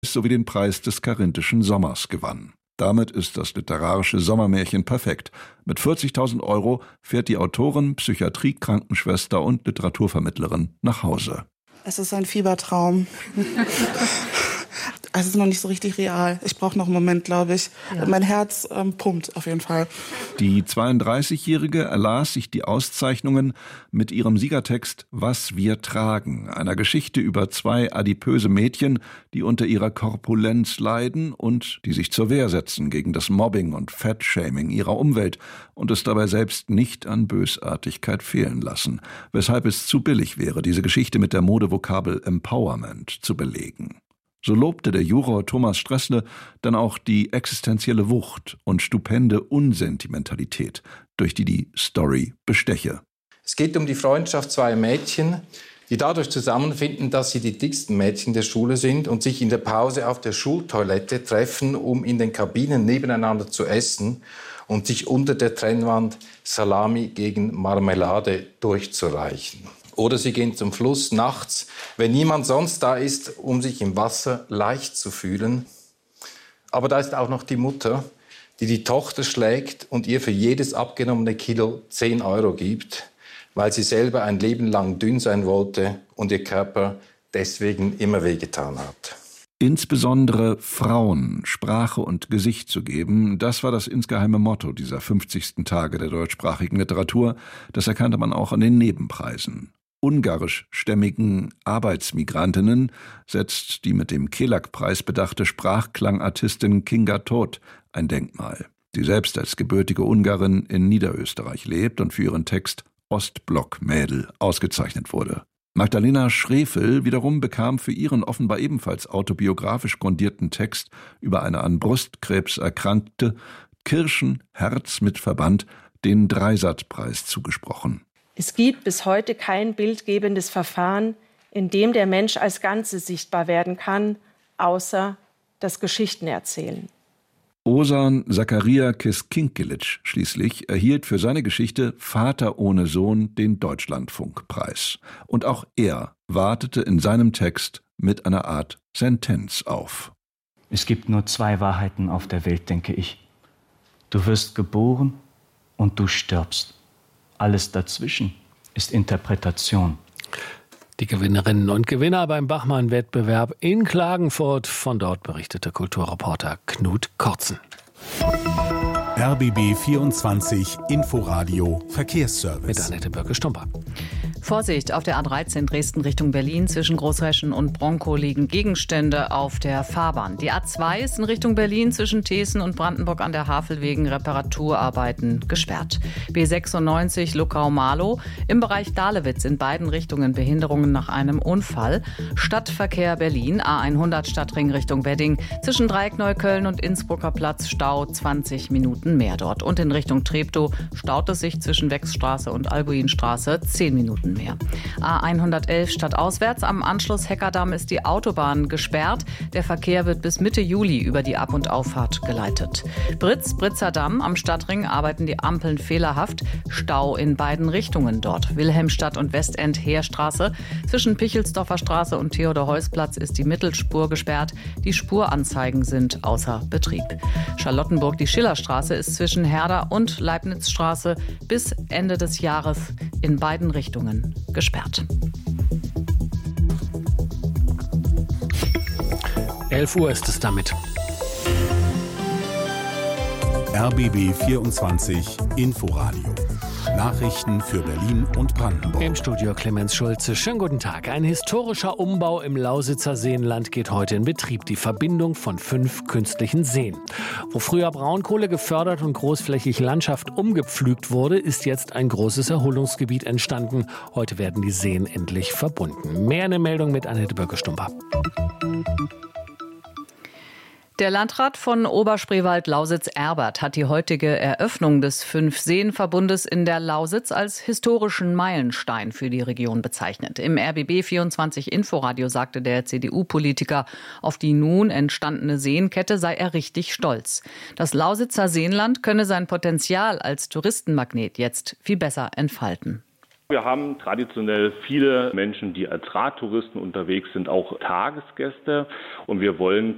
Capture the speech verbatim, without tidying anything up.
sowie den Preis des Karinthischen Sommers gewann. Damit ist das literarische Sommermärchen perfekt. Mit vierzigtausend Euro fährt die Autorin, Psychiatrie-Krankenschwester und Literaturvermittlerin nach Hause. Es ist ein Fiebertraum. Es ist noch nicht so richtig real. Ich brauche noch einen Moment, glaube ich. Ja. Mein Herz ähm, pumpt auf jeden Fall. Die zweiunddreißigjährige erlas sich die Auszeichnungen mit ihrem Siegertext »Was wir tragen«, einer Geschichte über zwei adipöse Mädchen, die unter ihrer Korpulenz leiden und die sich zur Wehr setzen gegen das Mobbing und Fettshaming ihrer Umwelt und es dabei selbst nicht an Bösartigkeit fehlen lassen, weshalb es zu billig wäre, diese Geschichte mit der Modevokabel Empowerment zu belegen. So lobte der Juror Thomas Stressle dann auch die existenzielle Wucht und stupende Unsentimentalität, durch die die Story besteche. Es geht um die Freundschaft zweier Mädchen, die dadurch zusammenfinden, dass sie die dicksten Mädchen der Schule sind und sich in der Pause auf der Schultoilette treffen, um in den Kabinen nebeneinander zu essen und sich unter der Trennwand Salami gegen Marmelade durchzureichen. Oder sie gehen zum Fluss nachts, wenn niemand sonst da ist, um sich im Wasser leicht zu fühlen. Aber da ist auch noch die Mutter, die die Tochter schlägt und ihr für jedes abgenommene Kilo zehn Euro gibt, weil sie selber ein Leben lang dünn sein wollte und ihr Körper deswegen immer wehgetan hat. Insbesondere Frauen Sprache und Gesicht zu geben, das war das insgeheime Motto dieser fünfzigsten Tage der deutschsprachigen Literatur. Das erkannte man auch an den Nebenpreisen. Ungarischstämmigen Arbeitsmigrantinnen setzt die mit dem Kelag-Preis bedachte Sprachklangartistin Kinga Todt ein Denkmal, die selbst als gebürtige Ungarin in Niederösterreich lebt und für ihren Text Ostblock-Mädel ausgezeichnet wurde. Magdalena Schrefel wiederum bekam für ihren offenbar ebenfalls autobiografisch grundierten Text über eine an Brustkrebs erkrankte Kirschenherz mit Verband den Dreisat-Preis zugesprochen. Es gibt bis heute kein bildgebendes Verfahren, in dem der Mensch als Ganze sichtbar werden kann, außer das Geschichtenerzählen. Ozan Zakaria Kiskinkelic schließlich erhielt für seine Geschichte Vater ohne Sohn den Deutschlandfunkpreis. Und auch er wartete in seinem Text mit einer Art Sentenz auf. Es gibt nur zwei Wahrheiten auf der Welt, denke ich. Du wirst geboren und du stirbst. Alles dazwischen ist Interpretation. Die Gewinnerinnen und Gewinner beim Bachmann-Wettbewerb in Klagenfurt. Von dort berichtete Kulturreporter Knut Kortzen. R B B vierundzwanzig Inforadio Verkehrsservice. Mit Annette Bürke-Stumper. Vorsicht, auf der A dreizehn Dresden Richtung Berlin zwischen Großreschen und Bronkow liegen Gegenstände auf der Fahrbahn. Die A zwei ist in Richtung Berlin zwischen Thesen und Brandenburg an der Havel wegen Reparaturarbeiten gesperrt. B sechsundneunzig Luckau-Marlow im Bereich Dahlewitz in beiden Richtungen Behinderungen nach einem Unfall. Stadtverkehr Berlin, A hundert Stadtring Richtung Wedding zwischen Dreieckneukölln und Innsbrucker Platz Stau zwanzig Minuten mehr dort. Und in Richtung Treptow staut es sich zwischen Wechsstraße und Albuinstraße zehn Minuten mehr. A hundertelf stadtauswärts am Anschluss Heckerdamm ist die Autobahn gesperrt. Der Verkehr wird bis Mitte Juli über die Ab- und Auffahrt geleitet. Britz, Britzer Damm am Stadtring arbeiten die Ampeln fehlerhaft. Stau in beiden Richtungen dort. Wilhelmstadt und Westend Heerstraße. Zwischen Pichelsdorfer Straße und Theodor-Heuss-Platz ist die Mittelspur gesperrt. Die Spuranzeigen sind außer Betrieb. Charlottenburg, die Schillerstraße ist zwischen Herder und Leibnizstraße bis Ende des Jahres in beiden Richtungen gesperrt. elf Uhr ist es damit. R B B vierundzwanzig Inforadio. Nachrichten für Berlin und Brandenburg. Im Studio Clemens Schulze. Schönen guten Tag. Ein historischer Umbau im Lausitzer Seenland geht heute in Betrieb. Die Verbindung von fünf künstlichen Seen. Wo früher Braunkohle gefördert und großflächig Landschaft umgepflügt wurde, ist jetzt ein großes Erholungsgebiet entstanden. Heute werden die Seen endlich verbunden. Mehr eine Meldung mit Annette Bürke-Stumper. Der Landrat von Oberspreewald-Lausitz-Erbert hat die heutige Eröffnung des Fünf-Seen-Verbundes in der Lausitz als historischen Meilenstein für die Region bezeichnet. Im R B B vierundzwanzig Inforadio sagte der C D U-Politiker, auf die nun entstandene Seenkette sei er richtig stolz. Das Lausitzer Seenland könne sein Potenzial als Touristenmagnet jetzt viel besser entfalten. Wir haben traditionell viele Menschen, die als Radtouristen unterwegs sind, auch Tagesgäste. Und wir wollen